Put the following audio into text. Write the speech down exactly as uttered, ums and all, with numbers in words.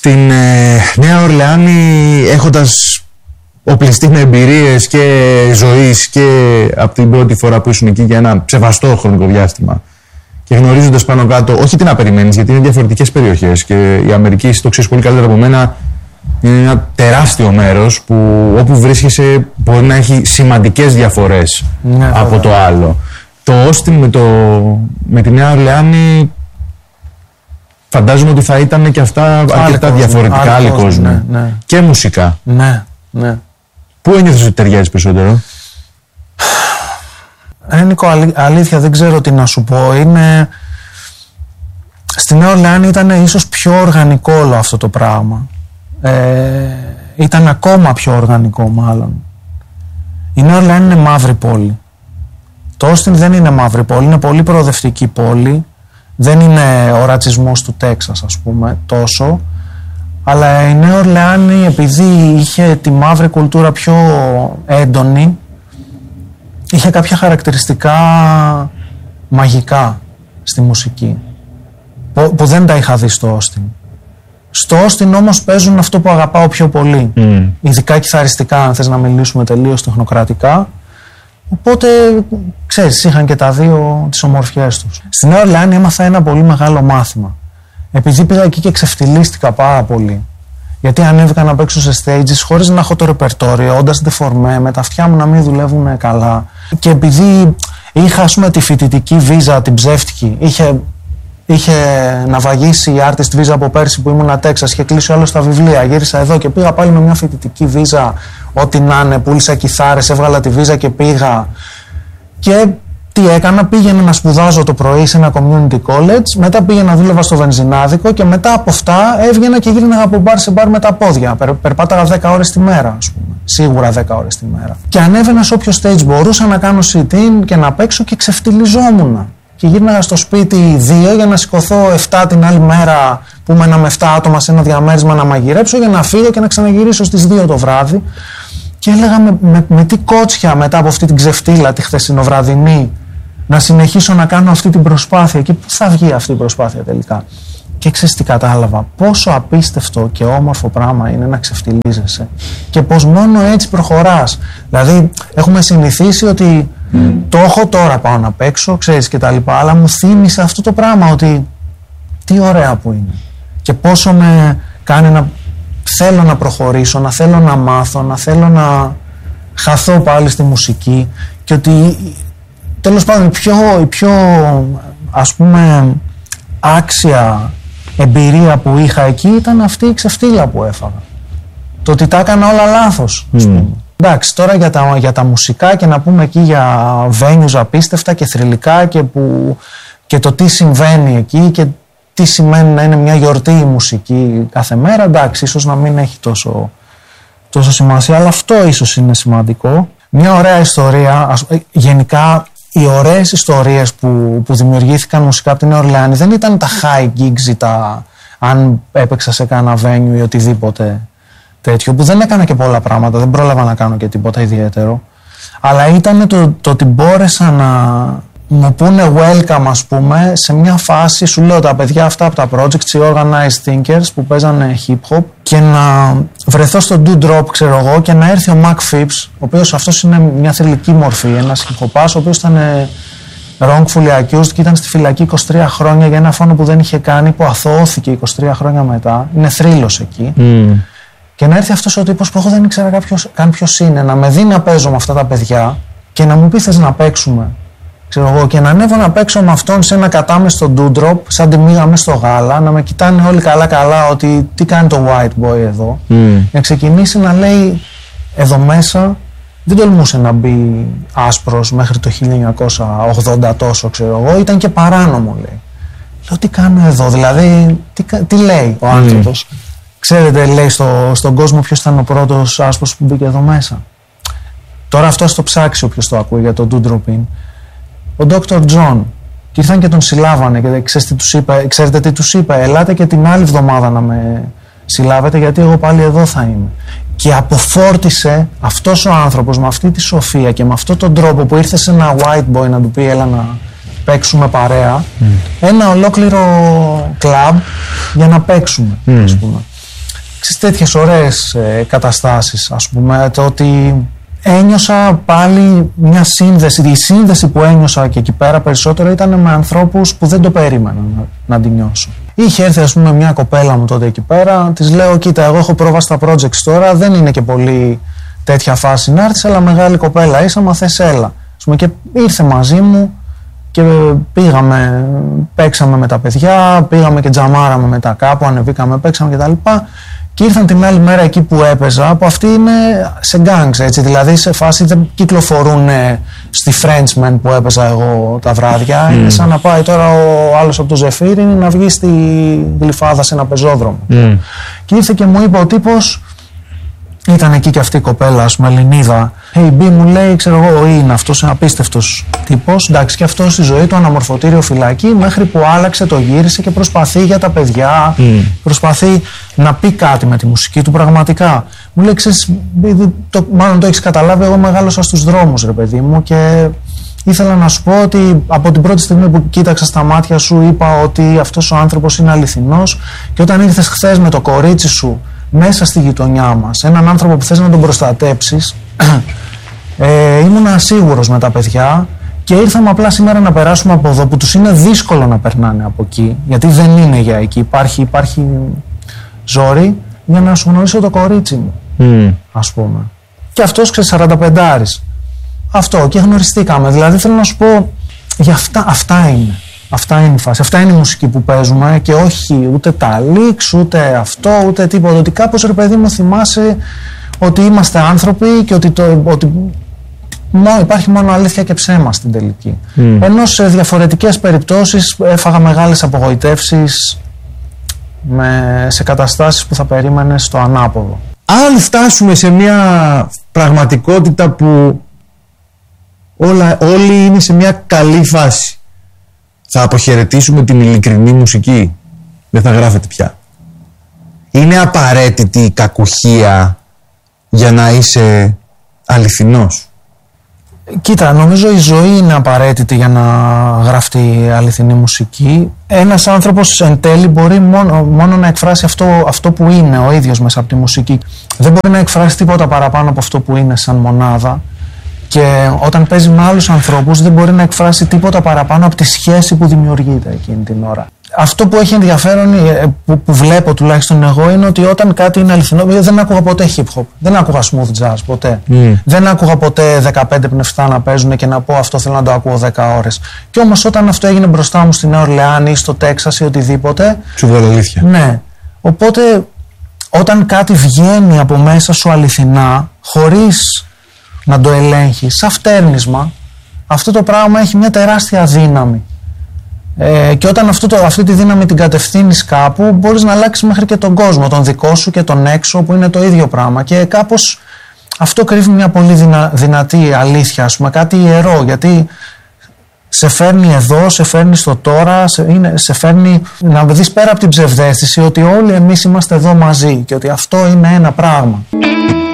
στην ε, Νέα Ορλεάνη, έχοντας οπλιστεί με εμπειρίες και ζωής και από την πρώτη φορά που ήσουν εκεί για ένα σεβαστό χρονικό διάστημα και γνωρίζοντας πάνω κάτω, όχι τι να περιμένεις, γιατί είναι διαφορετικές περιοχές και η Αμερική, το ξέρεις πολύ καλύτερα από μένα, είναι ένα τεράστιο μέρος που όπου βρίσκεσαι μπορεί να έχει σημαντικές διαφορές ναι, από βέβαια. Το άλλο. Το Austin με, το, με τη Νέα Ορλεάνη φαντάζομαι ότι θα ήταν και αυτά αρκετά διαφορετικά, άλλοι κόσμοι. Ναι, ναι. Και μουσικά. Ναι, ναι. Πού ένιωθες ότι ταιριάζεις περισσότερο? Ε, Νίκο, αλή, αλήθεια δεν ξέρω τι να σου πω. Είναι... Στη Νέα Ορλεάνη ήταν ίσως πιο οργανικό όλο αυτό το πράγμα. Ε, ήταν ακόμα πιο οργανικό μάλλον. Η Νέα Ορλεάνη είναι μαύρη πόλη. Το Austin δεν είναι μαύρη πόλη, είναι πολύ προοδευτική πόλη. Δεν είναι ο ρατσισμός του Τέξας, ας πούμε, τόσο. Αλλά η Νέα Ορλεάνη, επειδή είχε τη μαύρη κουλτούρα πιο έντονη, είχε κάποια χαρακτηριστικά μαγικά στη μουσική που, που δεν τα είχα δει στο Austin. Στο Austin όμως παίζουν αυτό που αγαπάω πιο πολύ, mm. ειδικά κιθαριστικά, αν θες να μιλήσουμε τελείως τεχνοκρατικά. Οπότε, ξέρεις, είχαν και τα δύο τις ομορφιές τους. Στη Νέα Ορλεάνη έμαθα ένα πολύ μεγάλο μάθημα. Επειδή πήγα εκεί και ξεφτυλίστηκα πάρα πολύ. Γιατί ανέβηκα να παίξω σε stages χωρίς να έχω το ρεπερτόριο, όντας ντεφορμέ, με τα αυτιά μου να μην δουλεύουν καλά. Και επειδή είχα, ας πούμε, τη φοιτητική βίζα, την ψεύτικη, είχε, είχε ναυαγήσει η artist visa από πέρσι που ήμουν Τέξας, είχε κλείσει άλλο στα βιβλία. Γύρισα εδώ και πήγα πάλι με μια φοιτητική βίζα, ό,τι να είναι, πούλησα κιθάρες, έβγαλα τη βίζα και πήγα. Και τι έκανα, πήγαινα να σπουδάζω το πρωί σε ένα community college, μετά πήγαινα δούλευα στο βενζινάδικο και μετά από αυτά έβγαινα και γύρναγα από μπαρ σε μπαρ με τα πόδια. Περ, περπάταγα δέκα ώρες τη μέρα, ας πούμε. Σίγουρα δέκα ώρες τη μέρα. Και ανέβαινα σε όποιο stage μπορούσα να κάνω sit-in και να παίξω και ξεφτυλιζόμουν. Και γύρναγα στο σπίτι δύο για να σηκωθώ εφτά την άλλη μέρα που ήμουν με εφτά άτομα σε ένα διαμέρισμα να μαγειρέψω για να φύγω και να ξαναγυρίσω στις δύο το βράδυ. Και έλεγα με, με, με τι κότσια μετά από αυτή την ξεφτύλα τη χθεσινοβραδινή να συνεχίσω να κάνω αυτή την προσπάθεια και πού θα βγει αυτή η προσπάθεια τελικά. Και ξέρεις τι κατάλαβα, πόσο απίστευτο και όμορφο πράγμα είναι να ξεφτυλίζεσαι και πως μόνο έτσι προχωράς. Δηλαδή έχουμε συνηθίσει ότι mm. το έχω τώρα, πάω να παίξω, ξέρεις και τα λοιπά, αλλά μου θύμισε αυτό το πράγμα ότι τι ωραία που είναι και πόσο με κάνει να θέλω να προχωρήσω, να θέλω να μάθω, να θέλω να χαθώ πάλι στη μουσική και ότι τέλος πάντων η πιο, η πιο ας πούμε άξια εμπειρία που είχα εκεί ήταν αυτή η ξεφτύλα που έφαγα. Το ότι τα έκανα όλα λάθος, ας πούμε. Mm. Εντάξει, τώρα για τα, για τα μουσικά και να πούμε εκεί για venues απίστευτα και θρυλικά και, που, και το τι συμβαίνει εκεί και τι σημαίνει να είναι μια γιορτή η μουσική κάθε μέρα, εντάξει, ίσως να μην έχει τόσο, τόσο σημασία, αλλά αυτό ίσως είναι σημαντικό. Μια ωραία ιστορία, ας, γενικά οι ωραίες ιστορίες που, που δημιουργήθηκαν μουσικά από την Νέα Ορλεάνη δεν ήταν τα high gigs ή τα αν έπαιξα σε κάνα venue ή οτιδήποτε τέτοιο, που δεν έκανα και πολλά πράγματα, δεν πρόλαβα να κάνω και τίποτα ιδιαίτερο, αλλά ήταν το, το ότι μπόρεσα να μου πούνε welcome, ας πούμε, σε μια φάση, σου λέω, τα παιδιά αυτά από τα projects, οι organized thinkers που παίζανε hip hop, και να βρεθώ στο Do Drop, ξέρω εγώ, και να έρθει ο Mac Phipps, ο οποίος αυτός είναι μια θρυλική μορφή, ένας hip hopάς, ο οποίος ήταν wrongfully accused και ήταν στη φυλακή είκοσι τρία χρόνια για ένα φόνο που δεν είχε κάνει, που αθωώθηκε είκοσι τρία χρόνια μετά, είναι θρύλος εκεί. Mm. Και να έρθει αυτός ο τύπος που εγώ δεν ήξερα κάποιος, καν ποιος είναι, να με δει να παίζω με αυτά τα παιδιά και να μου πει θες να παίξουμε. Ξέρω εγώ, και να ανέβω να παίξω με αυτόν σε ένα κατάμεστο ντούντροπ, σαν τη μίγα μες στο γάλα, να με κοιτάνε όλοι καλά-καλά ότι τι κάνει το white boy εδώ. Mm. Να ξεκινήσει να λέει εδώ μέσα, δεν τολμούσε να μπει άσπρος μέχρι το χίλια εννιακόσια ογδόντα τόσο, ξέρω εγώ, ήταν και παράνομο, λέει. Λέω τι κάνω εδώ, δηλαδή τι, τι λέει ο άνθρωπος. Mm. Ξέρετε, λέει στο, στον κόσμο ποιος ήταν ο πρώτος άσπρος που μπήκε εδώ μέσα. Τώρα αυτό στο ψάξει όποιος το ακούει για το ντούντροπιν. Ο Ντόκτορ John. Και ήρθαν και τον συλλάβανε και ξέρετε τι τους είπε, ξέρετε τι τους είπε, ελάτε και την άλλη εβδομάδα να με συλλάβετε γιατί εγώ πάλι εδώ θα είμαι. Και αποφόρτισε αυτός ο άνθρωπος με αυτή τη σοφία και με αυτόν τον τρόπο που ήρθε σε ένα white boy να του πει έλα να παίξουμε παρέα, mm. ένα ολόκληρο κλαμπ για να παίξουμε, mm. ας πούμε. σε τέτοιες ωραίες ε, καταστάσεις, ας πούμε, το ότι ένιωσα πάλι μια σύνδεση. Η σύνδεση που ένιωσα και εκεί πέρα περισσότερο ήταν με ανθρώπους που δεν το περίμενα να, να την νιώσω. Είχε έρθει, ας πούμε, μια κοπέλα μου τότε εκεί πέρα, της λέω: κοίτα, εγώ έχω πρόβα στα projects τώρα, δεν είναι και πολύ τέτοια φάση να έρθεις, αλλά μεγάλη κοπέλα είσαι, μα θες έλα. Ας πούμε, και ήρθε μαζί μου και πήγαμε, παίξαμε με τα παιδιά, πήγαμε και τζαμάραμε μετά κάπου, ανεβήκαμε, παίξαμε κτλ. Και ήρθαν την άλλη μέρα εκεί που έπαιζα, που αυτοί είναι σε gangs, έτσι, δηλαδή σε φάση δεν κυκλοφορούν στη Frenchman που έπαιζα εγώ τα βράδια. Mm. Είναι σαν να πάει τώρα ο άλλος από το Ζεφύρι να βγει στη Γλυφάδα σε ένα πεζόδρομο. Mm. Και ήρθε και μου είπε ο τύπος, ήταν εκεί και αυτή η κοπέλα, ας πούμε, Ελληνίδα. Hey, B, μου λέει, ξέρω εγώ, είναι αυτός ένα απίστευτος τύπος. Εντάξει, και αυτός στη ζωή του αναμορφωτήριο φυλακή, μέχρι που άλλαξε, το γύρισε και προσπαθεί για τα παιδιά. Mm. Προσπαθεί να πει κάτι με τη μουσική του πραγματικά. Μου λέει, ξέρεις, το, μάλλον το έχεις καταλάβει, εγώ μεγάλωσα στους δρόμους, ρε παιδί μου, και ήθελα να σου πω ότι από την πρώτη στιγμή που κοίταξα στα μάτια σου, είπα ότι αυτός ο άνθρωπος είναι αληθινός, και όταν ήρθες χθες με το κορίτσι σου μέσα στη γειτονιά μας, έναν άνθρωπο που θες να τον προστατέψεις, ε, ήμουν ασίγουρος με τα παιδιά και ήρθαμε απλά σήμερα να περάσουμε από εδώ, που τους είναι δύσκολο να περνάνε από εκεί, γιατί δεν είναι για εκεί, υπάρχει, υπάρχει ζόρι, για να σου γνωρίσω το κορίτσι μου, mm. ας πούμε. Και αυτός, ξέρεις, σαρανταπεντάρης. Αυτό, και γνωριστήκαμε. Δηλαδή θέλω να σου πω, για αυτά, αυτά είναι. Αυτά είναι η φάση. Αυτά είναι η μουσική που παίζουμε, και όχι ούτε τα leaks, ούτε αυτό, ούτε τίποτα. Ότι κάπως, ρε παιδί μου, θυμάσαι ότι είμαστε άνθρωποι και ότι, το, ότι μόνο, υπάρχει μόνο αλήθεια και ψέμα στην τελική. Mm. Ενώ σε διαφορετικές περιπτώσεις έφαγα μεγάλες απογοητεύσεις με, σε καταστάσεις που θα περίμενες στο ανάποδο. Αν φτάσουμε σε μια πραγματικότητα που όλα, όλοι είναι σε μια καλή φάση, θα αποχαιρετήσουμε την ειλικρινή μουσική? Δεν θα γράφετε πια. Είναι απαραίτητη η κακουχία για να είσαι αληθινός? Κοίτα, νομίζω η ζωή είναι απαραίτητη για να γραφτεί αληθινή μουσική. Ένας άνθρωπος εν τέλει μπορεί μόνο, μόνο να εκφράσει αυτό, αυτό που είναι ο ίδιος μέσα από τη μουσική. Δεν μπορεί να εκφράσει τίποτα παραπάνω από αυτό που είναι σαν μονάδα. Και όταν παίζει με άλλους ανθρώπους δεν μπορεί να εκφράσει τίποτα παραπάνω από τη σχέση που δημιουργείται εκείνη την ώρα. Αυτό που έχει ενδιαφέρον, που, που βλέπω τουλάχιστον εγώ, είναι ότι όταν κάτι είναι αληθινό, δεν άκουγα ποτέ hip hop, δεν άκουγα smooth jazz ποτέ. Mm. Δεν άκουγα ποτέ δεκαπέντε πνευστά να παίζουν και να πω αυτό θέλω να το ακούω δέκα ώρες. Και όμως όταν αυτό έγινε μπροστά μου στη Νέα Ορλεάνη ή στο Τέξας ή οτιδήποτε. Σου βγάλε αλήθεια. Ναι. Οπότε όταν κάτι βγαίνει από μέσα σου αληθινά, χωρίς να το ελέγχεις, σαν φτέρνισμα, αυτό το πράγμα έχει μια τεράστια δύναμη. Ε, και όταν αυτό το, αυτή τη δύναμη την κατευθύνεις κάπου, μπορείς να αλλάξεις μέχρι και τον κόσμο, τον δικό σου και τον έξω, που είναι το ίδιο πράγμα. Και κάπως αυτό κρύβει μια πολύ δυνα, δυνατή αλήθεια, ας πούμε, κάτι ιερό, γιατί σε φέρνει εδώ, σε φέρνει στο τώρα, σε, είναι, σε φέρνει να δεις πέρα από την ψευδαίσθηση ότι όλοι εμείς είμαστε εδώ μαζί και ότι αυτό είναι ένα πράγμα.